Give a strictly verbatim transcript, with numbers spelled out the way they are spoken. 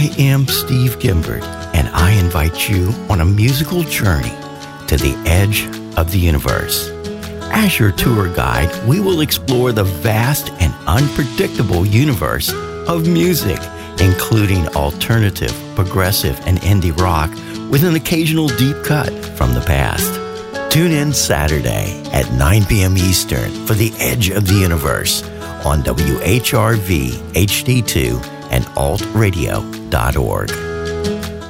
I am Steve Gimbert, and I invite you on a musical journey to the edge of the universe. As your tour guide, we will explore the vast and unpredictable universe of music, including alternative, progressive, and indie rock, with an occasional deep cut from the past. Tune in Saturday at nine p.m. Eastern for The Edge of the Universe on W H R V H D two and alt radio dot org.